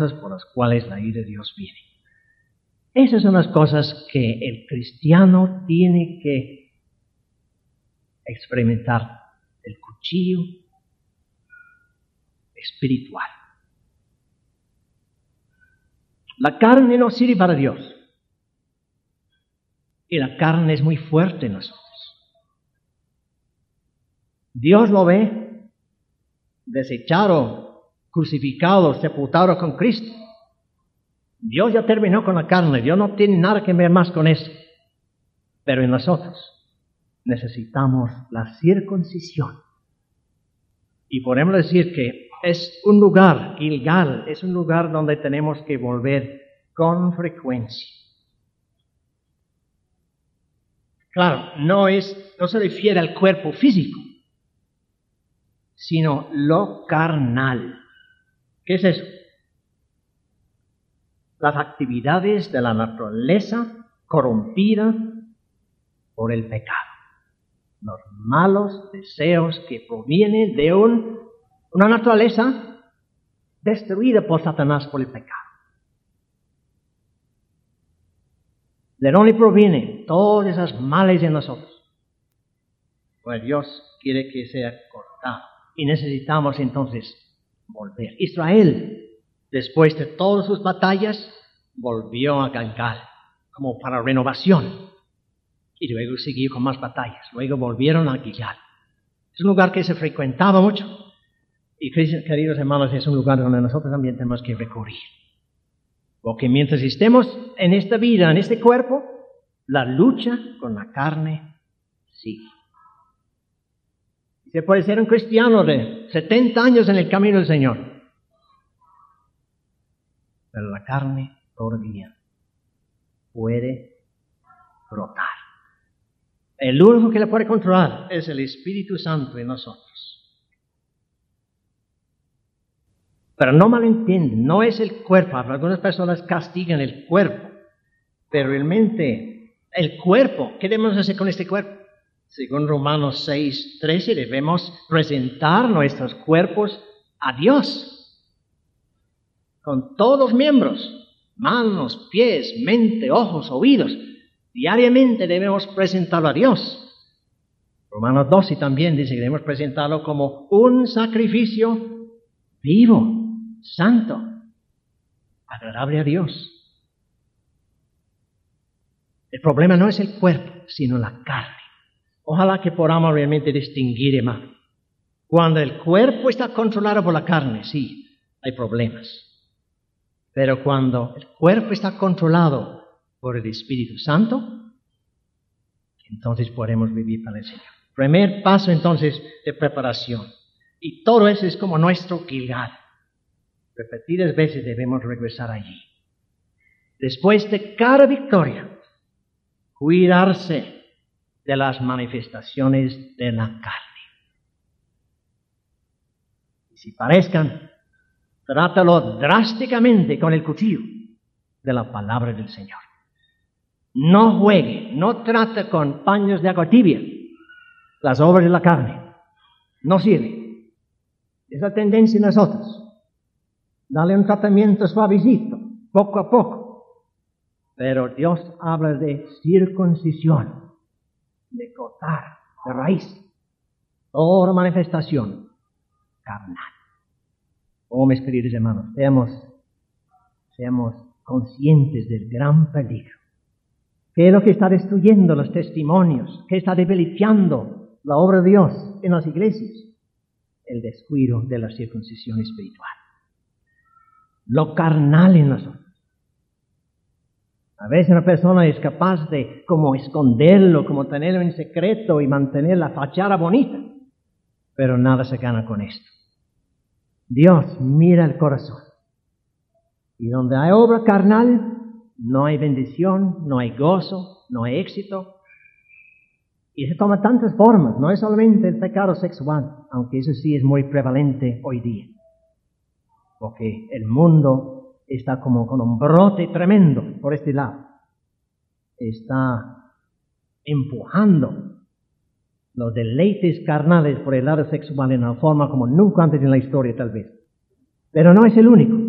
cosas por las cuales la ira de Dios viene. Esas son las cosas que el cristiano tiene que experimentar. El cuchillo espiritual. La carne no sirve para Dios. Y la carne es muy fuerte en nosotros. Dios lo ve desechado, crucificado, sepultado con Cristo. Dios ya terminó con la carne. Dios no tiene nada que ver más con eso. Pero en nosotros necesitamos la circuncisión. Y podemos decir que es un lugar, Gilgal, es un lugar donde tenemos que volver con frecuencia. Claro, no se refiere al cuerpo físico, sino lo carnal. ¿Qué es eso? Las actividades de la naturaleza corrompida por el pecado. Los malos deseos que provienen de una naturaleza destruida por Satanás por el pecado. ¿De dónde provienen todas esas males en nosotros? Pues Dios quiere que sea cortado. Y necesitamos entonces volver. Israel, después de todas sus batallas, volvió a Gilgal como para renovación. Y luego siguió con más batallas. Luego volvieron a Gilgal. Es un lugar que se frecuentaba mucho. Y queridos hermanos, es un lugar donde nosotros también tenemos que recurrir. Porque mientras estemos en esta vida, en este cuerpo, la lucha con la carne sigue. Se puede ser un cristiano de 70 años en el camino del Señor. Pero la carne todavía puede brotar. El único que la puede controlar es el Espíritu Santo en nosotros. Pero no malentienden, no es el cuerpo. Algunas personas castigan el cuerpo, pero realmente el cuerpo, ¿qué debemos hacer con este cuerpo? Según Romanos 6:13, debemos presentar nuestros cuerpos a Dios, con todos los miembros, manos, pies, mente, ojos, oídos. Diariamente debemos presentarlo a Dios. Romanos 12 también dice que debemos presentarlo como un sacrificio vivo, santo, agradable a Dios. El problema no es el cuerpo, sino la carne. Ojalá que podamos realmente distinguir, hermano. Cuando el cuerpo está controlado por la carne, sí, hay problemas. Pero cuando el cuerpo está controlado por el Espíritu Santo, entonces podemos vivir para el Señor. Primer paso entonces de preparación. Y todo eso es como nuestro Gilgal. Repetidas veces debemos regresar allí. Después de cada victoria, cuidarse de las manifestaciones de la carne. Y si parezcan, trátalo drásticamente con el cuchillo de la palabra del Señor. No juegue, no trate con paños de agua tibia las obras de la carne. No sirve. Esa tendencia en nosotros. Dale un tratamiento suavecito, poco a poco. Pero Dios habla de circuncisión, de cortar de raíz toda manifestación carnal. Oh, mis queridos hermanos, seamos conscientes del gran peligro. ¿Qué es lo que está destruyendo los testimonios? ¿Qué está debilitando la obra de Dios en las iglesias? El descuido de la circuncisión espiritual. Lo carnal en nosotros. A veces una persona es capaz de como esconderlo, como tenerlo en secreto y mantener la fachada bonita, pero nada se gana con esto. Dios mira el corazón. Y donde hay obra carnal, no hay bendición, no hay gozo, no hay éxito. Y se toma tantas formas, no es solamente el pecado sexual, aunque eso sí es muy prevalente hoy día. Porque el mundo está como con un brote tremendo por este lado. Está empujando los deleites carnales por el lado sexual en una forma como nunca antes en la historia tal vez. Pero no es el único.